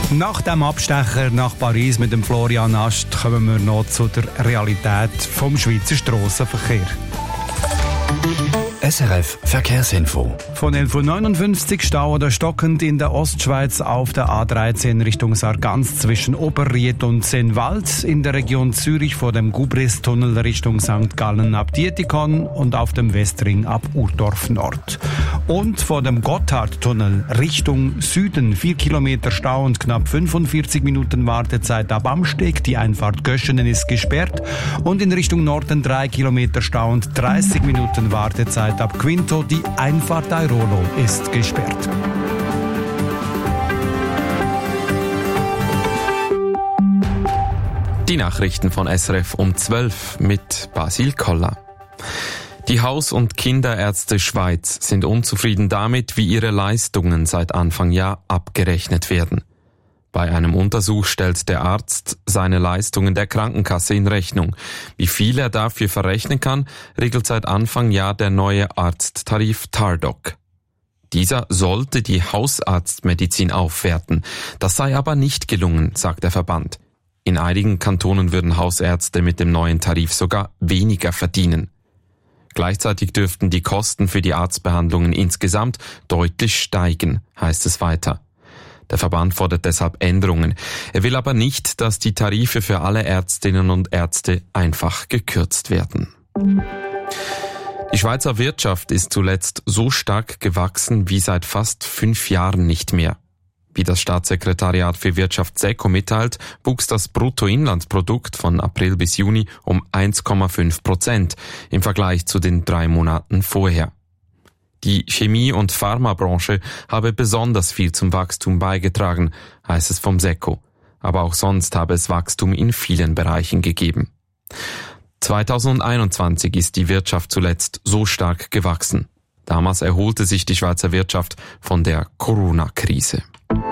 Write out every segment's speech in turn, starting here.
Nach dem Abstecher nach Paris mit dem Florian Ast kommen wir noch zu der Realität vom Schweizer Strassenverkehr. SRF Verkehrsinfo. Von 11.59 Uhr Stau oder stockend in der Ostschweiz auf der A13 Richtung Sargans zwischen Oberried und Sennwald, in der Region Zürich vor dem Gubris-Tunnel Richtung St. Gallen ab Dietikon und auf dem Westring ab Urdorf Nord. Und vor dem Gotthardtunnel Richtung Süden 4 Kilometer Stau und knapp 45 Minuten Wartezeit ab Amsteg. Die Einfahrt Göschenen ist gesperrt und in Richtung Norden 3 Kilometer Stau und 30 Minuten Wartezeit ab Quinto. Die Einfahrt Airolo ist gesperrt. Die Nachrichten von SRF um 12 mit Basil Koller. Die Haus- und Kinderärzte Schweiz sind unzufrieden damit, wie ihre Leistungen seit Anfang Jahr abgerechnet werden. Bei einem Untersuch stellt der Arzt seine Leistungen der Krankenkasse in Rechnung. Wie viel er dafür verrechnen kann, regelt seit Anfang Jahr der neue Arzttarif TARDOC. Dieser sollte die Hausarztmedizin aufwerten. Das sei aber nicht gelungen, sagt der Verband. In einigen Kantonen würden Hausärzte mit dem neuen Tarif sogar weniger verdienen. Gleichzeitig dürften die Kosten für die Arztbehandlungen insgesamt deutlich steigen, heißt es weiter. Der Verband fordert deshalb Änderungen. Er will aber nicht, dass die Tarife für alle Ärztinnen und Ärzte einfach gekürzt werden. Die Schweizer Wirtschaft ist zuletzt so stark gewachsen wie seit fast 5 Jahren nicht mehr. Wie das Staatssekretariat für Wirtschaft SECO mitteilt, wuchs das Bruttoinlandsprodukt von April bis Juni um 1,5% im Vergleich zu den 3 Monaten vorher. Die Chemie- und Pharmabranche habe besonders viel zum Wachstum beigetragen, heißt es vom SECO. Aber auch sonst habe es Wachstum in vielen Bereichen gegeben. 2021 ist die Wirtschaft zuletzt so stark gewachsen. Damals erholte sich die Schweizer Wirtschaft von der Corona-Krise.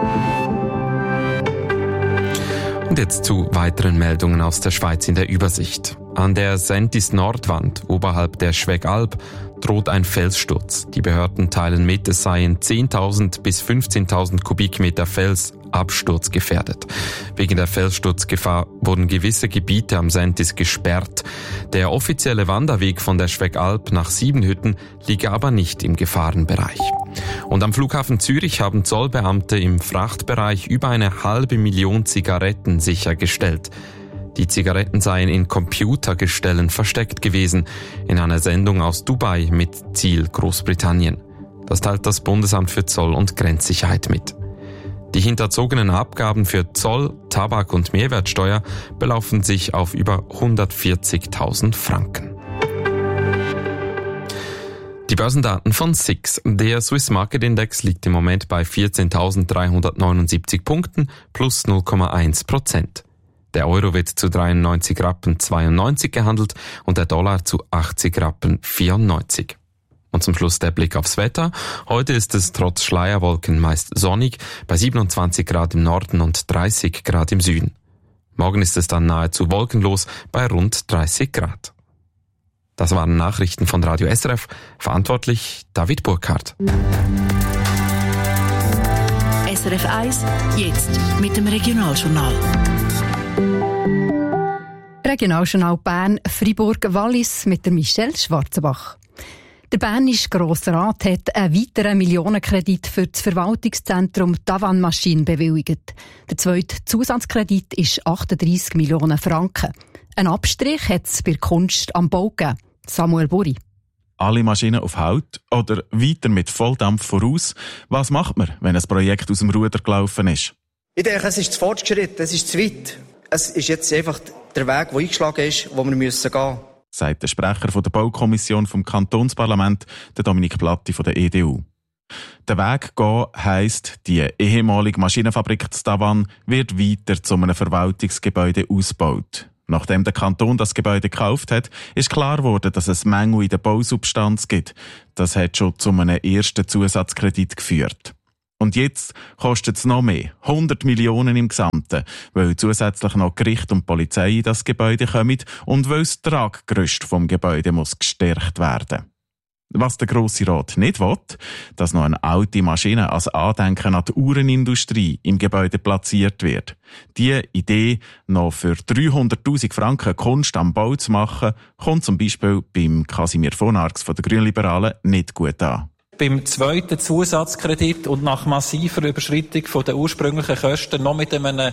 Und jetzt zu weiteren Meldungen aus der Schweiz in der Übersicht. An der Sentis-Nordwand oberhalb der Schwegalp droht ein Felssturz. Die Behörden teilen mit, es seien 10.000 bis 15.000 Kubikmeter Fels absturzgefährdet. Wegen der Felssturzgefahr wurden gewisse Gebiete am Sentis gesperrt. Der offizielle Wanderweg von der Schwegalp nach Siebenhütten liege aber nicht im Gefahrenbereich. Und am Flughafen Zürich haben Zollbeamte im Frachtbereich über 500.000 Zigaretten sichergestellt. Die Zigaretten seien in Computergestellen versteckt gewesen, in einer Sendung aus Dubai mit Ziel Großbritannien. Das teilt das Bundesamt für Zoll- und Grenzsicherheit mit. Die hinterzogenen Abgaben für Zoll, Tabak und Mehrwertsteuer belaufen sich auf über 140.000 Franken. Die Börsendaten von SIX. Der Swiss Market Index liegt im Moment bei 14.379 Punkten plus 0,1%. Der Euro wird zu 93,92 Rappen gehandelt und der Dollar zu 80,94 Rappen. Und zum Schluss der Blick aufs Wetter. Heute ist es trotz Schleierwolken meist sonnig, bei 27 Grad im Norden und 30 Grad im Süden. Morgen ist es dann nahezu wolkenlos bei rund 30 Grad. Das waren Nachrichten von Radio SRF. Verantwortlich David Burkhardt. SRF 1, jetzt mit dem Regionaljournal. Regionaljournal Bern, Fribourg, Wallis mit der Michelle Schwarzenbach. Der Bernische Grossrat hat einen weiteren Millionenkredit für das Verwaltungszentrum Tavannes Maschinen bewilligt. Der zweite Zusatzkredit ist 38 Millionen Franken. Ein Abstrich hat es bei Kunst am Bau gegeben. Samuel Buri. Alle Maschinen auf Halt oder weiter mit Volldampf voraus? Was macht man, wenn ein Projekt aus dem Ruder gelaufen ist? Ich denke, es ist zu fortgeschritten, es ist zu weit. Es ist jetzt einfach der Weg, der eingeschlagen ist, wo wir gehen müssen, sagt der Sprecher der Baukommission vom Kantonsparlament, der Dominik Platti von der EDU. Der Weg gehen heisst, die ehemalige Maschinenfabrik Tavannes wird weiter zu einem Verwaltungsgebäude ausgebaut. Nachdem der Kanton das Gebäude gekauft hat, ist klar geworden, dass es Mängel in der Bausubstanz gibt. Das hat schon zu einem ersten Zusatzkredit geführt. Und jetzt kostet es noch mehr, 100 Millionen im Gesamten, weil zusätzlich noch Gericht und Polizei in das Gebäude kommen und weil das Traggerüst vom Gebäude muss gestärkt werden. Was der Grosse Rat nicht will, dass noch eine alte Maschine als Andenken an die Uhrenindustrie im Gebäude platziert wird. Die Idee, noch für 300'000 Franken Kunst am Bau zu machen, kommt zum Beispiel beim Casimir von Arx von den Grünliberalen nicht gut an. Beim zweiten Zusatzkredit und nach massiver Überschreitung von der ursprünglichen Kosten noch mit einem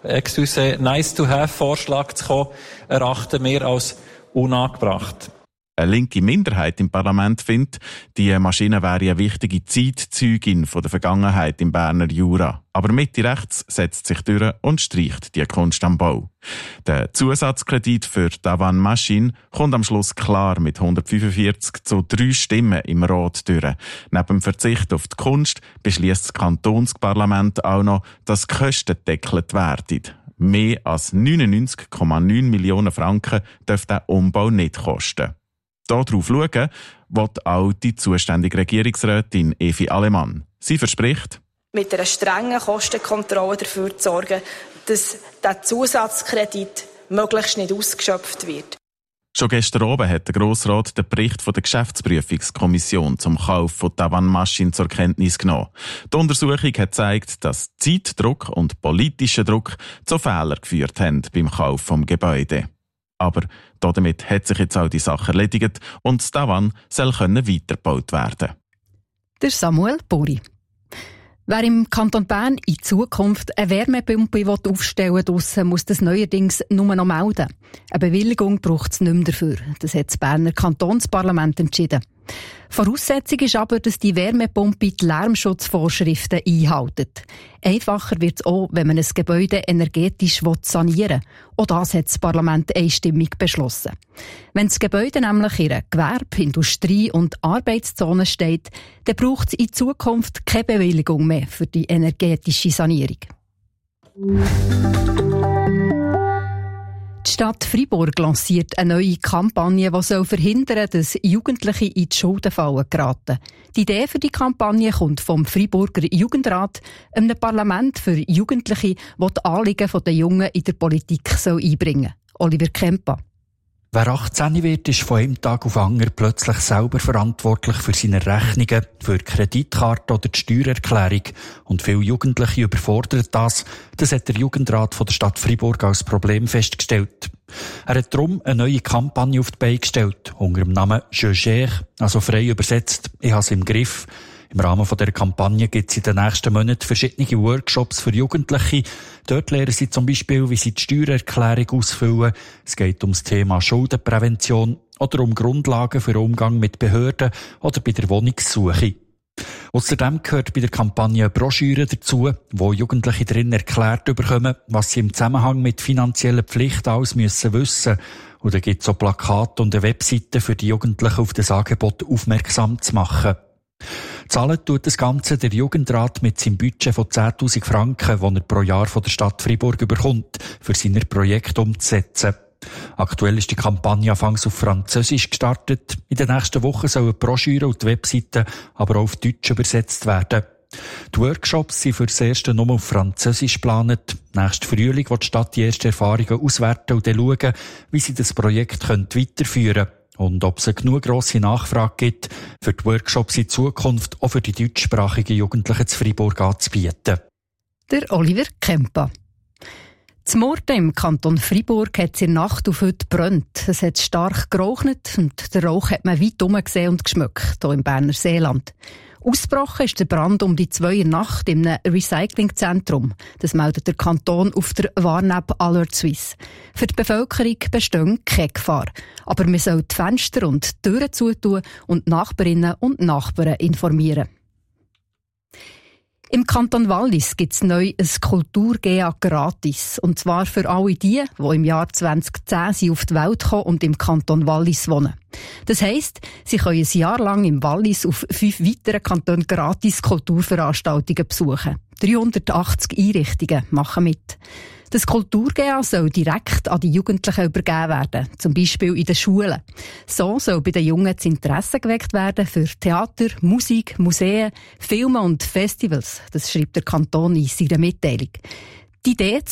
Nice-to-have-Vorschlag zu kommen, erachten wir als unangebracht. Eine linke Minderheit im Parlament findet, die Maschine wäre eine wichtige Zeitzeugin von der Vergangenheit im Berner Jura. Aber Mitte rechts setzt sich durch und streicht die Kunst am Bau. Der Zusatzkredit für Tavan Maschine kommt am Schluss klar mit 145 zu 3 Stimmen im Rat durch. Neben dem Verzicht auf die Kunst beschließt das Kantonsparlament auch noch, dass die Kosten gedeckelt werden. Mehr als 99,9 Millionen Franken dürfte der Umbau nicht kosten. Darauf schauen will auch die zuständige Regierungsrätin Evi Alemann. Sie verspricht, mit einer strengen Kostenkontrolle dafür zu sorgen, dass der Zusatzkredit möglichst nicht ausgeschöpft wird. Schon gestern Abend hat der Grossrat den Bericht von der Geschäftsprüfungskommission zum Kauf von Tavan Maschine zur Kenntnis genommen. Die Untersuchung hat gezeigt, dass Zeitdruck und politischer Druck zu Fehlern geführt haben beim Kauf vom Gebäude. Aber damit hat sich jetzt auch die Sache erledigt und das Tavan soll weitergebaut werden. Der Samuel Buri. Wer im Kanton Bern in Zukunft eine Wärmepumpe aufstellen will, muss das neuerdings nur noch melden. Eine Bewilligung braucht es nicht mehr dafür. Das hat das Berner Kantonsparlament entschieden. Voraussetzung ist aber, dass die Wärmepumpe die Lärmschutzvorschriften einhält. Einfacher wird es auch, wenn man ein Gebäude energetisch sanieren will. Auch das hat das Parlament einstimmig beschlossen. Wenn das Gebäude nämlich in einer Gewerbe-, Industrie- und Arbeitszone steht, dann braucht es in Zukunft keine Bewilligung mehr für die energetische Sanierung. Die Stadt Freiburg lanciert eine neue Kampagne, die verhindern soll, dass Jugendliche in die Schuldenfalle geraten. Die Idee für die Kampagne kommt vom Freiburger Jugendrat, einem Parlament für Jugendliche, das die Anliegen der Jungen in der Politik einbringen soll. Oliver Kempa. Wer 18 wird, ist von einem Tag auf den anderen plötzlich selber verantwortlich für seine Rechnungen, für die Kreditkarte oder die Steuererklärung. Und viele Jugendliche überfordert das. Das hat der Jugendrat von der Stadt Freiburg als Problem festgestellt. Er hat darum eine neue Kampagne auf die Beine gestellt, unter dem Namen «Je gère», also frei übersetzt, ich habe es im Griff. Im Rahmen dieser Kampagne gibt es in den nächsten Monaten verschiedene Workshops für Jugendliche. Dort lernen sie zum Beispiel, wie sie die Steuererklärung ausfüllen. Es geht um das Thema Schuldenprävention oder um Grundlagen für den Umgang mit Behörden oder bei der Wohnungssuche. Außerdem gehört bei der Kampagne eine Broschüre dazu, wo Jugendliche darin erklärt bekommen, was sie im Zusammenhang mit finanziellen Pflichten alles wissen müssen. Und da gibt es auch Plakate und eine Webseite für die Jugendlichen auf das Angebot aufmerksam zu machen. Zahlen tut das Ganze der Jugendrat mit seinem Budget von 10'000 Franken, das er pro Jahr von der Stadt Freiburg bekommt, für seine Projekte umzusetzen. Aktuell ist die Kampagne anfangs auf Französisch gestartet. In den nächsten Wochen sollen die Broschüre und die Webseite aber auch auf Deutsch übersetzt werden. Die Workshops sind für das erste nur auf Französisch geplant. Nächsten Frühling wird die Stadt die ersten Erfahrungen auswerten und dann schauen, wie sie das Projekt weiterführen können. Und ob es eine genug grosse Nachfrage gibt, für die Workshops in Zukunft auch für die deutschsprachigen Jugendlichen zu Freiburg anzubieten. Der Oliver Kempa. Zum Morgen im Kanton Freiburg hat es in der Nacht auf heute gebrannt. Es hat stark gerochnet und den Rauch hat man weit herum gesehen und geschmeckt, hier im Berner Seeland. Ausgebrochen ist der Brand um die 2 Uhr Nacht in einem Recyclingzentrum. Das meldet der Kanton auf der Warn-App Alert Suisse. Für die Bevölkerung besteht keine Gefahr. Aber man soll die Fenster und die Türen zutun und Nachbarinnen und Nachbarn informieren. Im Kanton Wallis gibt es neu ein Kultur-GEA gratis. Und zwar für alle die im Jahr 2010 auf die Welt kommen und im Kanton Wallis wohnen. Das heisst, sie können ein Jahr lang im Wallis auf 5 weiteren Kantonen gratis Kulturveranstaltungen besuchen. 380 Einrichtungen machen mit. Das Kultur-GEA soll direkt an die Jugendlichen übergeben werden, zum Beispiel in den Schulen. So soll bei den Jungen das Interesse geweckt werden für Theater, Musik, Museen, Filme und Festivals. Das schreibt der Kanton in seiner Mitteilung. Die Idee